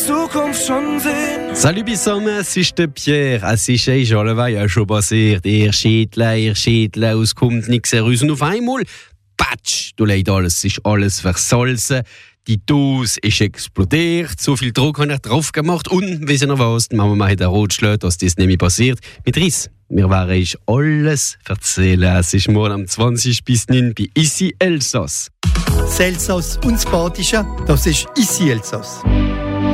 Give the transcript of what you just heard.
Zukunft schon sehen. Salut Bissome, es ist der Pierre. Es ist ja schon passiert. Ihr Schädler, es kommt nichts heraus. Und auf einmal, patsch, du leid alles, ist alles versalzen. Die Dose ist explodiert, so viel Druck habe ich drauf gemacht und, wie Sie noch was, die Mama hat einen Rotschlag, dass das nicht mehr passiert. Mit Riss, mir wäre ich alles erzählen. Es ist morgen am 20 bis 9 bei Issi Elsass. Das Elsass und das Badische, das ist Issi Elsass.